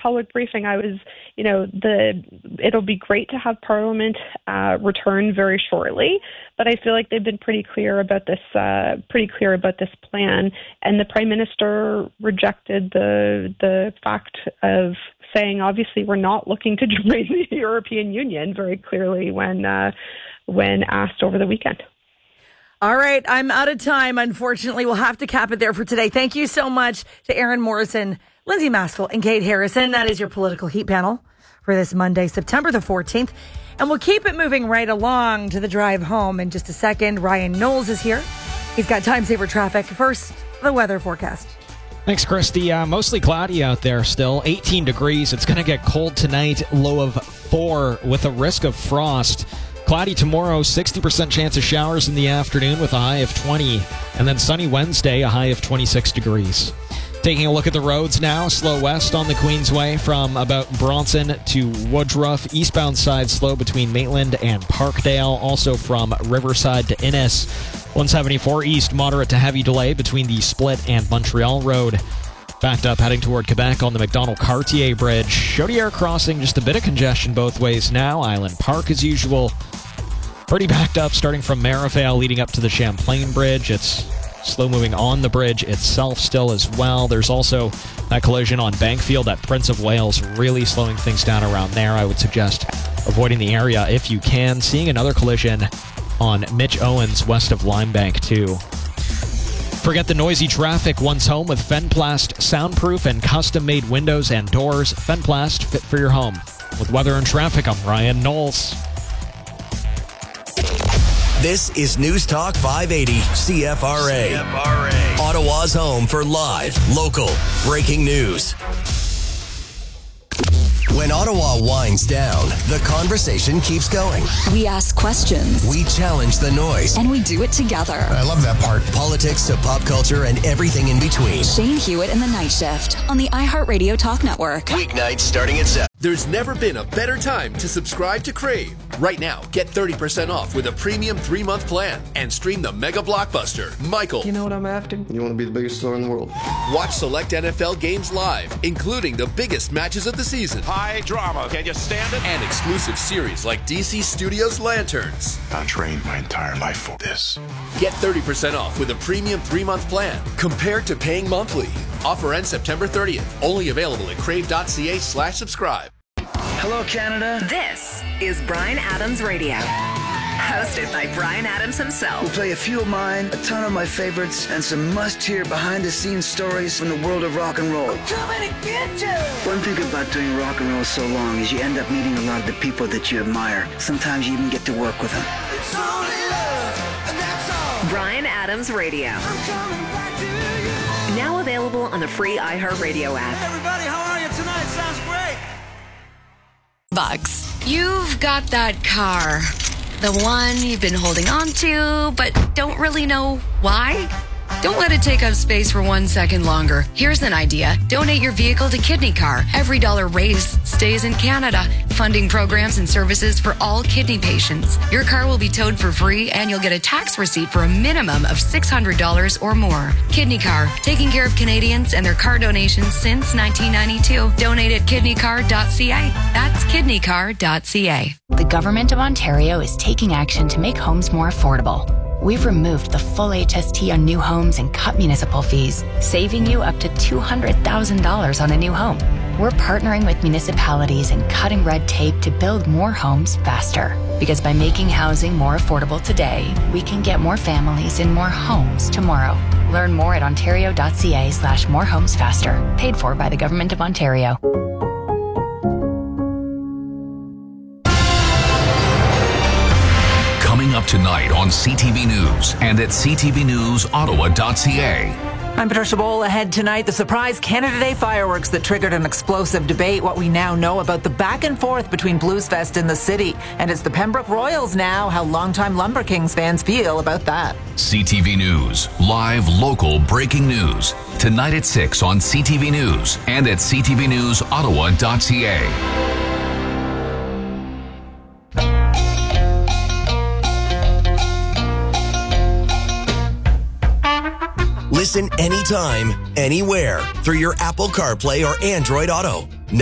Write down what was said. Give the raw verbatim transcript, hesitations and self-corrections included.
public briefing, I was, you know, the it'll be great to have Parliament uh, return very shortly, but I feel like they've been pretty clear about this, uh, pretty clear about this plan, and the Prime Minister rejected the the fact of saying, obviously, we're not looking to join the European Union very clearly when uh, when asked over the weekend. All right, I'm out of time. Unfortunately, we'll have to cap it there for today. Thank you so much to Aaron Morrison, Lindsay Maskell, and Kate Harrison. That is your political heat panel for this Monday, September the fourteenth. And we'll keep it moving right along to the drive home in just a second. Ryan Knowles is here. He's got time saver traffic. First, the weather forecast. Thanks, Christy. Uh, mostly cloudy out there still. eighteen degrees. It's going to get cold tonight. Low of four with a risk of frost. Cloudy tomorrow, sixty percent chance of showers in the afternoon with a high of twenty. And then sunny Wednesday, a high of twenty-six degrees. Taking a look at the roads now. Slow west on the Queensway from about Bronson to Woodruff. Eastbound side slow between Maitland and Parkdale. Also from Riverside to Innis. one seventy-four east, moderate to heavy delay between the Split and Montreal Road. Backed up heading toward Quebec on the Macdonald-Cartier Bridge. Chaudière crossing, just a bit of congestion both ways now. Island Park as usual. Pretty backed up starting from Merivale leading up to the Champlain Bridge. It's slow moving on the bridge itself still as well. There's also that collision on Bankfield at Prince of Wales, really slowing things down around there. I would suggest avoiding the area if you can. Seeing another collision on Mitch Owens west of Limebank too. Forget the noisy traffic once home with Fenplast soundproof and custom-made windows and doors. Fenplast, fit for your home. With weather and traffic, I'm Ryan Knowles. This is News Talk five eighty C F R A. C F R A. Ottawa's home for live, local, breaking news. When Ottawa winds down, the conversation keeps going. We ask questions. We challenge the noise. And we do it together. I love that part. Politics to pop culture and everything in between. Shane Hewitt in the Night Shift on the iHeartRadio Talk Network. Weeknights starting at seven. There's never been a better time to subscribe to Crave. Right now, get thirty percent off with a premium three-month plan and stream the mega blockbuster, Michael. You know what I'm after? You want to be the biggest star in the world. Watch select N F L games live, including the biggest matches of the season. High drama. Can you stand it? And exclusive series like D C Studios Lanterns. I trained my entire life for this. Get thirty percent off with a premium three-month plan compared to paying monthly. Offer ends September thirtieth. Only available at crave.ca slash subscribe. Hello, Canada. This is Bryan Adams Radio. Hosted by Bryan Adams himself. We'll play a few of mine, a ton of my favorites, and some must-hear behind-the-scenes stories from the world of rock and roll. I'm coming to get you! One thing about doing rock and roll so long is you end up meeting a lot of the people that you admire. Sometimes you even get to work with them. It's only love, and that's all. Bryan Adams Radio. I'm coming back to you. Now available on the free iHeartRadio app. Hey everybody, how are you tonight? Sounds great. Bucks. You've got that car. The one you've been holding on to, but don't really know why? Don't let it take up space for one second longer. Here's an idea. Donate your vehicle to Kidney Car. Every dollar raised stays in Canada, funding programs and services for all kidney patients. Your car will be towed for free, and you'll get a tax receipt for a minimum of six hundred dollars or more. Kidney Car, taking care of Canadians and their car donations since nineteen ninety-two. Donate at kidney car dot c a. That's kidney car dot c a. The Government of Ontario is taking action to make homes more affordable. We've removed the full H S T on new homes and cut municipal fees, saving you up to two hundred thousand dollars on a new home. We're partnering with municipalities and cutting red tape to build more homes faster. Because by making housing more affordable today, we can get more families in more homes tomorrow. Learn more at ontario dot c a slash more homes faster. Paid for by the Government of Ontario. Coming up tonight on C T V News and at c t v news ottawa dot c a. I'm Patricia Bowl. Ahead tonight, the surprise Canada Day fireworks that triggered an explosive debate, what we now know about the back and forth between Bluesfest and the city. And it's the Pembroke Royals now, how longtime Lumber Kings fans feel about that. C T V News, live local breaking news. Tonight at six on C T V News and at c t v news ottawa dot c a. Listen anytime, anywhere through your Apple CarPlay or Android Auto.